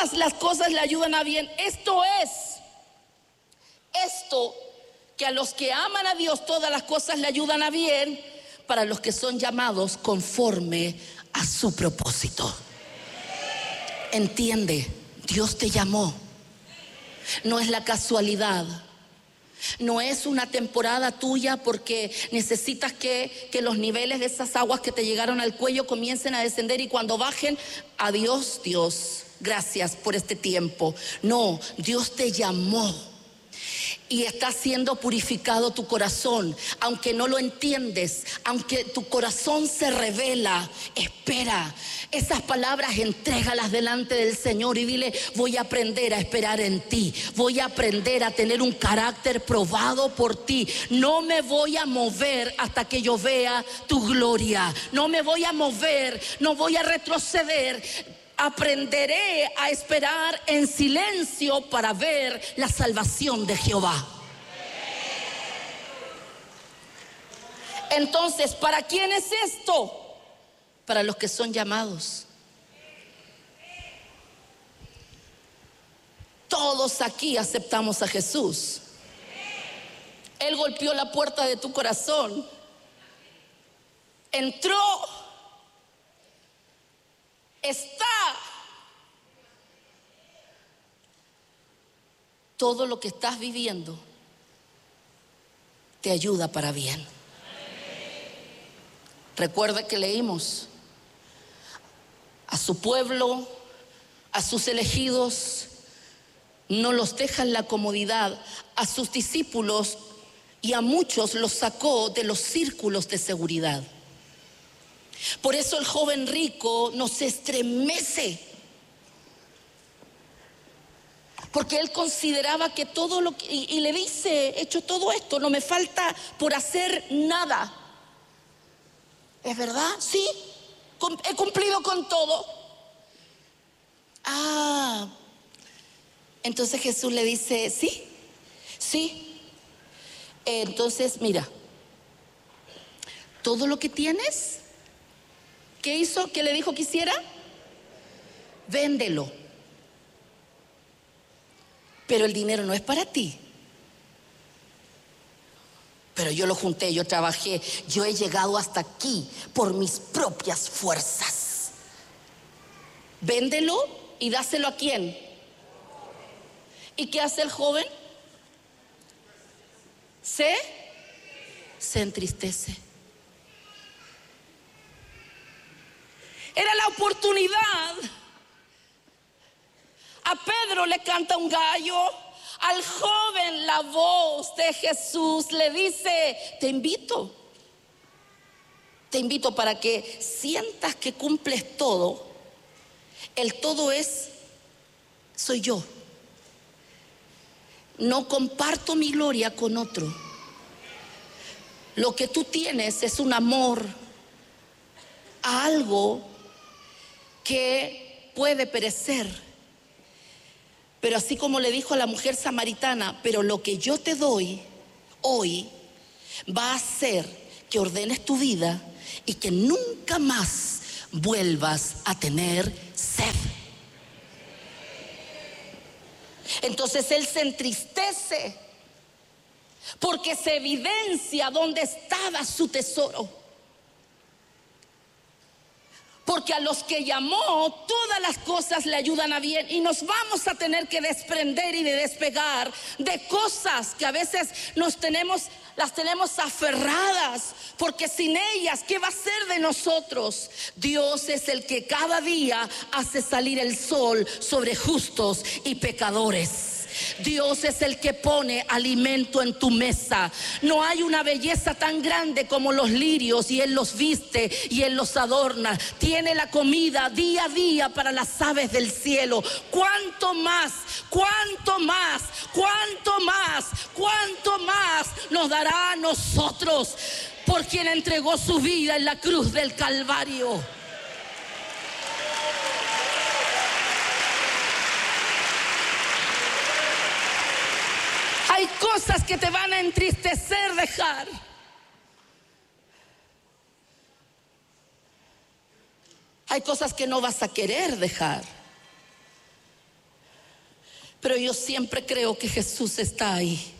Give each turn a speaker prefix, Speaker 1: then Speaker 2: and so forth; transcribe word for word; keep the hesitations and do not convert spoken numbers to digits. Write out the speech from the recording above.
Speaker 1: todas las cosas le ayudan a bien. Esto es, esto que a los que aman a Dios todas las cosas le ayudan a bien, para los que son llamados conforme a su propósito. Entiende, Dios te llamó. No es la casualidad. No es una temporada tuya porque necesitas que, que los niveles de esas aguas que te llegaron al cuello comiencen a descender, y cuando bajen, adiós Dios, gracias por este tiempo. No, Dios te llamó y está siendo purificado tu corazón. Aunque no lo entiendes, aunque tu corazón se revela, espera. Esas palabras entrégalas delante del Señor y dile: voy a aprender a esperar en ti. Voy a aprender a tener un carácter probado por ti. No me voy a mover hasta que yo vea tu gloria. No me voy a mover, no voy a retroceder. Aprenderé a esperar en silencio para ver la salvación de Jehová. Entonces, ¿para quién es esto? Para los que son llamados. Todos aquí aceptamos a Jesús. Él golpeó la puerta de tu corazón, entró, está. Todo lo que estás viviendo te ayuda para bien. Recuerda que leímos: a su pueblo, a sus elegidos, no los deja en la comodidad. A sus discípulos y a muchos los sacó de los círculos de seguridad. Por eso el joven rico nos estremece, porque él consideraba que todo lo que, y, y le dice: he hecho todo esto, no me falta por hacer nada. ¿Es verdad? Sí, he cumplido con todo. Ah, entonces Jesús le dice: sí, sí. Entonces mira, todo lo que tienes, ¿qué hizo? ¿Qué le dijo que hiciera? Véndelo. Pero el dinero no es para ti. Pero yo lo junté, yo trabajé, yo he llegado hasta aquí por mis propias fuerzas. Véndelo y dáselo a quién. ¿Y qué hace el joven? Se, se entristece. Era la oportunidad. A Pedro le canta un gallo. Al joven la voz de Jesús le dice: te invito. Te invito para que sientas que cumples todo. El todo es, soy yo. No comparto mi gloria con otro. Lo que tú tienes es un amor a algo que puede perecer. Pero así como le dijo a la mujer samaritana: pero lo que yo te doy hoy va a hacer que ordenes tu vida y que nunca más vuelvas a tener sed. Entonces él se entristece porque se evidencia dónde estaba su tesoro. Porque a los que llamó, todas las cosas le ayudan a bien. Y nos vamos a tener que desprender y de despegar de cosas que a veces nos tenemos, las tenemos aferradas. Porque sin ellas, ¿qué va a ser de nosotros? Dios es el que cada día hace salir el sol sobre justos y pecadores. Dios es el que pone alimento en tu mesa. No hay una belleza tan grande como los lirios, y Él los viste y Él los adorna. Tiene la comida día a día para las aves del cielo. ¿Cuánto más, cuánto más, cuánto más, cuánto más nos dará a nosotros por quien entregó su vida en la cruz del Calvario? Hay cosas que te van a entristecer dejar. Hay cosas que no vas a querer dejar. Pero yo siempre creo que Jesús está ahí.